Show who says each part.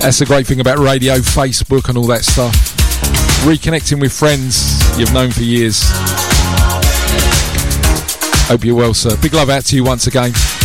Speaker 1: That's the great thing about radio, Facebook and all that stuff. Reconnecting with friends you've known for years. Hope you're well, sir. Big love out to you once again.